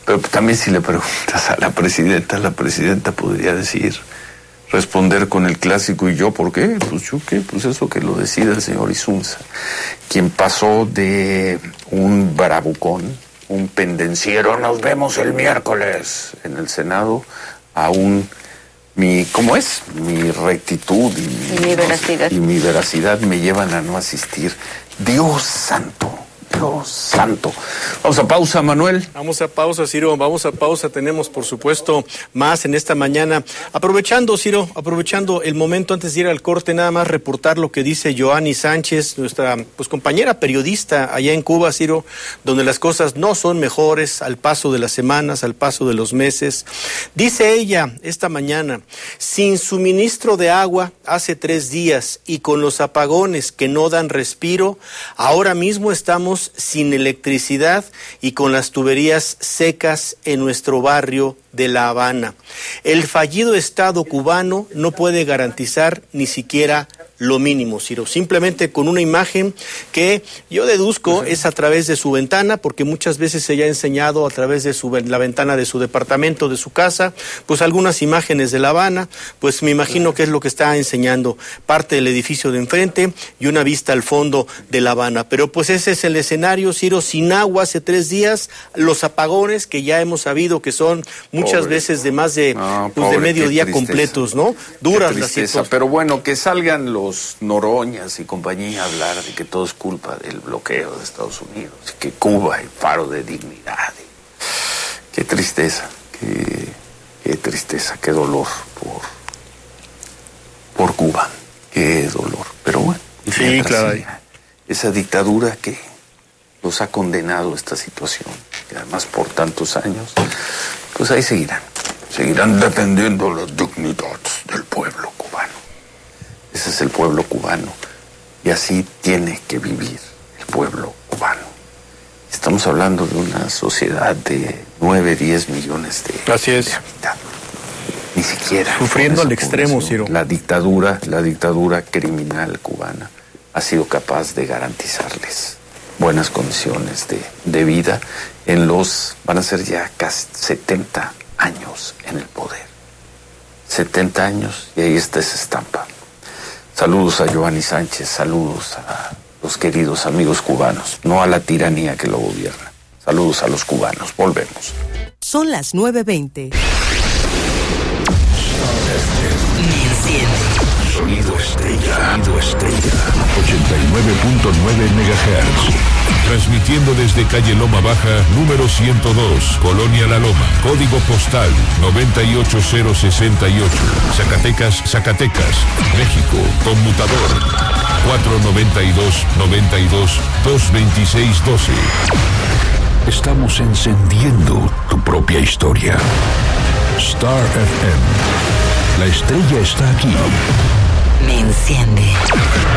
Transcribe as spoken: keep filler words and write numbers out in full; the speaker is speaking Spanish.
Pero también si le preguntas a la presidenta, la presidenta podría decir, responder con el clásico, ¿y yo por qué? Pues yo qué, pues eso que lo decida el señor Insunza, quien pasó de un bravucón, un pendenciero, nos vemos el miércoles en el Senado, a un, mi, ¿cómo es? Mi rectitud y mi, y mi veracidad. y mi veracidad me llevan a no asistir. Dios santo. Dios santo. Vamos a pausa, Manuel. Vamos a pausa, Ciro, vamos a pausa. Tenemos, por supuesto, más en esta mañana. Aprovechando, Ciro, aprovechando el momento antes de ir al corte, nada más reportar lo que dice Joanny Sánchez, nuestra pues compañera periodista allá en Cuba, Ciro, donde las cosas no son mejores al paso de las semanas, al paso de los meses. Dice ella esta mañana, sin suministro de agua hace tres días y con los apagones que no dan respiro, ahora mismo estamos sin electricidad y con las tuberías secas en nuestro barrio de La Habana. El fallido Estado cubano no puede garantizar ni siquiera lo mínimo, Ciro. Simplemente con una imagen que yo deduzco es a través de su ventana, porque muchas veces ella ha enseñado a través de su, la ventana de su departamento, de su casa, pues algunas imágenes de La Habana, pues me imagino que es lo que está enseñando, parte del edificio de enfrente y una vista al fondo de La Habana. Pero pues ese es el escenario, Ciro, sin agua hace tres días, los apagones que ya hemos sabido que son muchas pobre. veces de más de, no, pues, pobre, de medio día tristeza. completos, ¿no? Duras las situaciones. Pero bueno, que salgan los Noroñas y compañía a hablar de que todo es culpa del bloqueo de Estados Unidos, que Cuba es faro de dignidad. Qué tristeza, qué, qué tristeza, qué dolor por, por Cuba, qué dolor. Pero bueno, sí, claro. Sí, esa dictadura que los ha condenado a esta situación, y además por tantos años, pues ahí seguirán, seguirán defendiendo la dignidad del pueblo cubano. Ese es el pueblo cubano y así tiene que vivir el pueblo cubano. Estamos hablando de una sociedad de nueve, diez millones de, así es. de habitantes. Ni siquiera. Sufriendo al extremo, Ciro. La dictadura, la dictadura criminal cubana ha sido capaz de garantizarles buenas condiciones de, de vida en los, van a ser ya casi setenta años en el poder. setenta años y ahí está esa estampa. Saludos a Joanny Sánchez, saludos a los queridos amigos cubanos, no a la tiranía que lo gobierna. Saludos a los cubanos, volvemos. Son las nueve veinte. Sonido Estrella. Sonido Estrella. ochenta y nueve punto nueve megahertz. Transmitiendo desde calle Loma Baja, número ciento dos, Colonia La Loma. Código postal noventa y ocho cero sesenta y ocho. Zacatecas, Zacatecas. México. Conmutador cuatro noventa y dos, noventa y dos, dos veintiséis doce. Estamos encendiendo tu propia historia. Star F M. La estrella está aquí. Me enciende.